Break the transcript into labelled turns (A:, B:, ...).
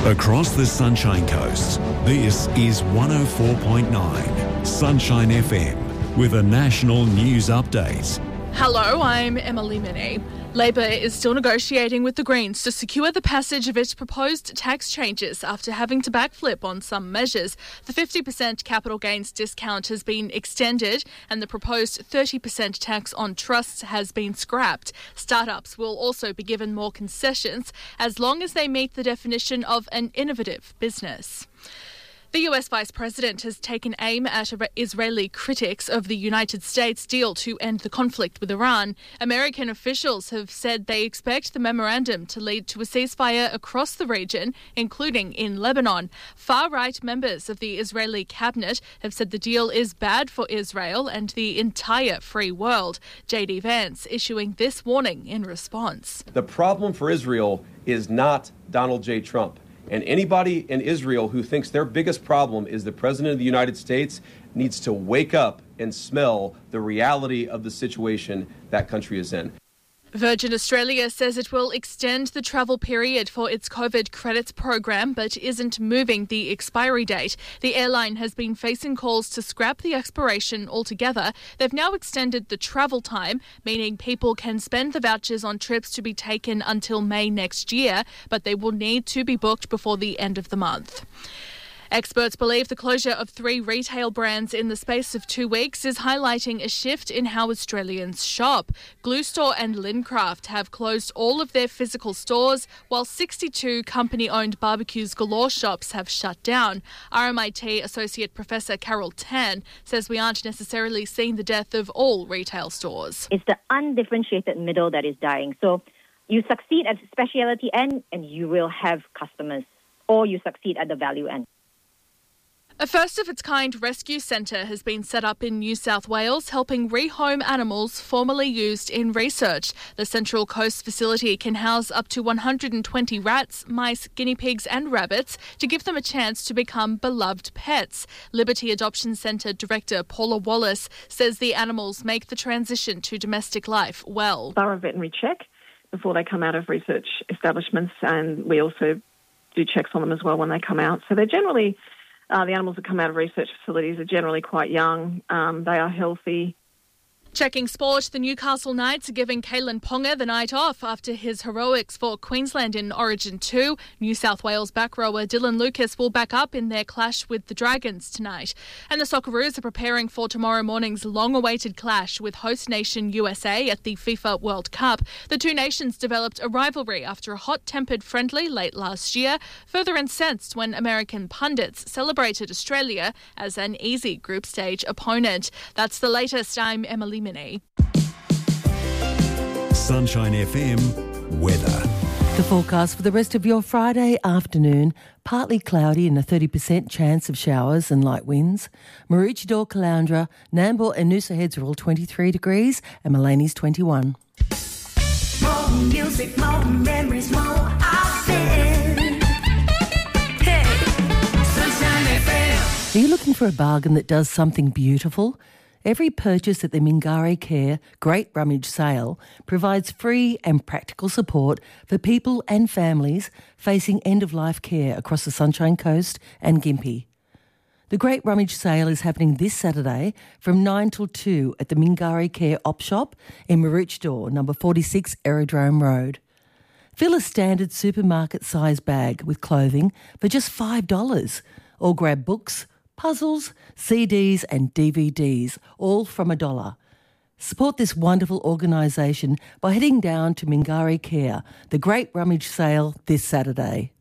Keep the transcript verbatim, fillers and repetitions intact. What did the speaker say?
A: Across the Sunshine Coast, this is one oh four point nine Sunshine F M with a national news update.
B: Hello, I'm Emily Minnie. Labor is still negotiating with the Greens to secure the passage of its proposed tax changes after having to backflip on some measures. The fifty percent capital gains discount has been extended and the proposed thirty percent tax on trusts has been scrapped. Startups will also be given more concessions as long as they meet the definition of an innovative business. The U S Vice President has taken aim at Israeli critics of the United States deal to end the conflict with Iran. American officials have said they expect the memorandum to lead to a ceasefire across the region, including in Lebanon. Far-right members of the Israeli cabinet have said the deal is bad for Israel and the entire free world. J D Vance issuing this warning in response.
C: The problem for Israel is not Donald J. Trump. And anybody in Israel who thinks their biggest problem is the President of the United States needs to wake up and smell the reality of the situation that country is in.
B: Virgin Australia says it will extend the travel period for its COVID credits program but isn't moving the expiry date. The airline has been facing calls to scrap the expiration altogether. They've now extended the travel time, meaning people can spend the vouchers on trips to be taken until May next year, but they will need to be booked before the end of the month. Experts believe the closure of three retail brands in the space of two weeks is highlighting a shift in how Australians shop. Glue Store and Lincraft have closed all of their physical stores, while sixty-two company-owned Barbecues Galore shops have shut down. R M I T Associate Professor Carol Tan says we aren't necessarily seeing the death of all retail stores.
D: It's the undifferentiated middle that is dying. So you succeed at the specialty end and you will have customers, or you succeed at the value end.
B: A first-of-its-kind rescue centre has been set up in New South Wales, helping rehome animals formerly used in research. The Central Coast facility can house up to one hundred twenty rats, mice, guinea pigs and rabbits to give them a chance to become beloved pets. Liberty Adoption Centre Director Paula Wallace says the animals make the transition to domestic life well.
E: Thorough veterinary check before they come out of research establishments, and we also do checks on them as well when they come out. So they're generally... Uh, the animals that come out of research facilities are generally quite young. Um, they are healthy.
B: Checking sport, the Newcastle Knights are giving Kalen Ponga the night off after his heroics for Queensland in Origin two. New South Wales back rower Dylan Lucas will back up in their clash with the Dragons tonight. And the Socceroos are preparing for tomorrow morning's long-awaited clash with host nation U S A at the FIFA World Cup. The two nations developed a rivalry after a hot-tempered friendly late last year, further incensed when American pundits celebrated Australia as an easy group stage opponent. That's the latest. I'm Emily Minnie.
A: Sunshine F M weather.
F: The forecast for the rest of your Friday afternoon, partly cloudy and a thirty percent chance of showers and light winds. Maroochydore, Caloundra, Nambour and Noosa Heads are all twenty-three degrees and Malany's twenty-one.
G: More music, more memories, more outfit. Hey, Sunshine F M.
F: Are you looking for a bargain that does something beautiful? Every purchase at the Mingari Care Great Rummage Sale provides free and practical support for people and families facing end-of-life care across the Sunshine Coast and Gympie. The Great Rummage Sale is happening this Saturday from nine till two at the Mingari Care Op Shop in Maroochydore, number forty-six Aerodrome Road. Fill a standard supermarket size bag with clothing for just five dollars, or grab books, puzzles, C Ds and D V Ds, all from a dollar. Support this wonderful organisation by heading down to Mingari Care, the Great Rummage Sale this Saturday.